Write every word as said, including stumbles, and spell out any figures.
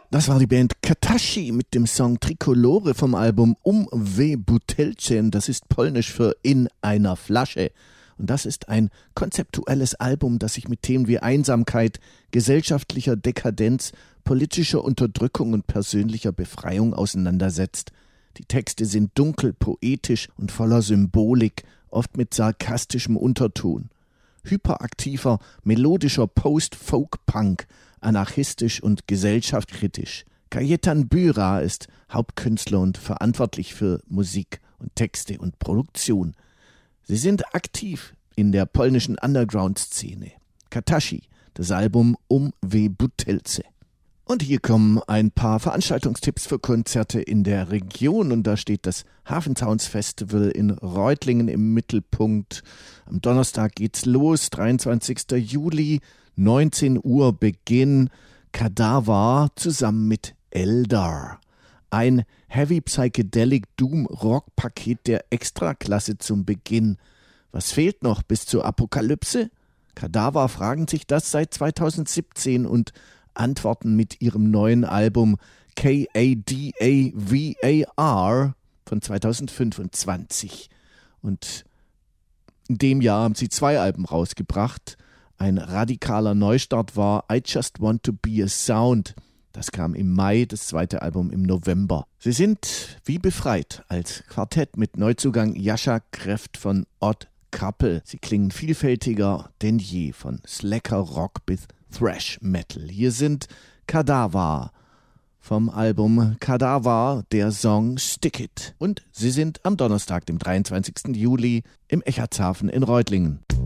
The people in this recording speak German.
Das war die Band Katashi mit dem Song Tricolore vom Album Um w Butelce. Das ist polnisch für in einer Flasche. Und das ist ein konzeptuelles Album, das sich mit Themen wie Einsamkeit, gesellschaftlicher Dekadenz, politischer Unterdrückung und persönlicher Befreiung auseinandersetzt. Die Texte sind dunkel, poetisch und voller Symbolik, oft mit sarkastischem Unterton. Hyperaktiver, melodischer Post-Folk-Punk, anarchistisch und gesellschaftskritisch. Kajetan Büra ist Hauptkünstler und verantwortlich für Musik und Texte und Produktion. Sie sind aktiv in der polnischen Underground-Szene. Katashi, das Album Um w Butelce. Und hier kommen ein paar Veranstaltungstipps für Konzerte in der Region. Und da steht das Hafensounds Festival in Reutlingen im Mittelpunkt. Am Donnerstag geht's los, dreiundzwanzigster Juli, neunzehn Uhr Beginn. Kadaver zusammen mit Eldar. Ein Heavy Psychedelic Doom Rock Paket der Extraklasse zum Beginn. Was fehlt noch bis zur Apokalypse? Kadaver fragen sich das seit zweitausendsiebzehn und antworten mit ihrem neuen Album K A D A V A R von zweitausendfünfundzwanzig. Und in dem Jahr haben sie zwei Alben rausgebracht. Ein radikaler Neustart war I Just Want to Be a Sound. Das kam im Mai, das zweite Album im November. Sie sind wie befreit als Quartett mit Neuzugang Jascha Kreft von Odd Couple. Sie klingen vielfältiger denn je, von Slacker Rock bis Thrash Metal. Hier sind Kadaver vom Album Kadaver, der Song Stick It. Und sie sind am Donnerstag, dem dreiundzwanzigsten Juli im Eckartshafen in Reutlingen.